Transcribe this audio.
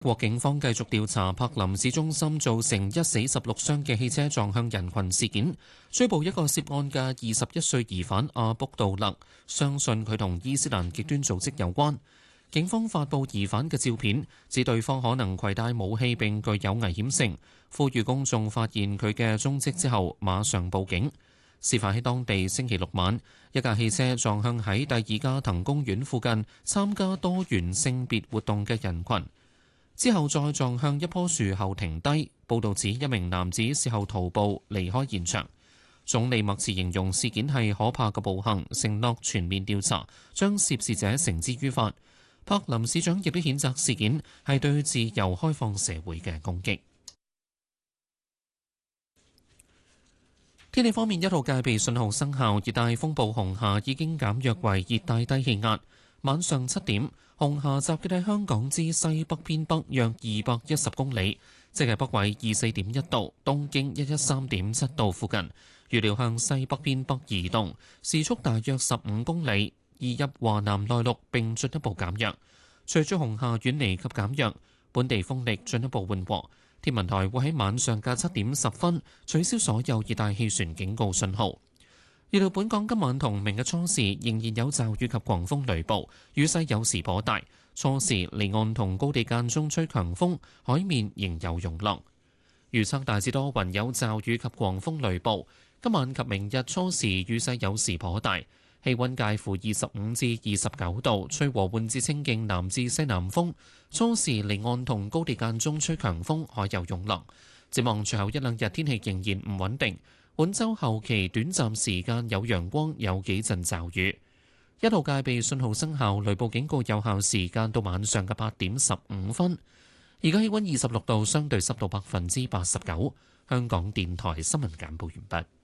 國警方繼續調查柏林市中心造成1死16傷嘅汽車撞向人群事件，追捕一個涉案嘅21歲疑犯阿卜杜勒，相信佢同伊斯蘭極端組織有關。警方發布疑犯嘅照片，指對方可能攜帶武器並具有危險性，呼籲公眾發現佢嘅蹤跡之後馬上報警。事發喺當地星期六晚，一架汽車撞向喺第爾加滕公園附近參加多元性別活動嘅人群，之後再撞向一棵樹後停低。報導指一名男子事後徒步離開現場。總理默茨形容事件係可怕嘅暴行，承諾全面調查，將涉事者繩之於法。柏林市長亦都譴責事件係對自由開放社會嘅攻擊。天氣方面，一號戒備信號生效，熱帶風暴紅霞已經減弱為熱帶低氣壓。晚上7點，紅霞集結喺香港之西北偏北約210公里，即係北緯24.1度、東經113.7度附近。預料向西北偏北移動，時速大約15公里，移入華南內陸並進一步減弱。隨住紅霞遠離及減弱，本地風力進一步緩和。天文台會喺晚上嘅7點10分取消所有熱帶氣旋警告信號。預料本港今晚同明日初時仍然有驟雨及狂風雷暴，雨勢有時頗大。初時離岸同高地間中吹強風，海面仍有湧浪。預測大致多雲有驟雨及狂風雷暴。今晚及明日初時雨勢有時頗大，氣溫介乎25至29度，吹和緩至清勁南至西南風。初時離岸同高地間中吹強風，海有湧浪。展望隨後一兩日天氣仍然唔穩定，本週後期短暫時間有陽光，有幾陣驟雨。一號戒備信號生效，雷暴警告有效時間到晚上嘅8點15分。而家氣溫26度，相對濕度89%。香港電台新聞簡報完畢。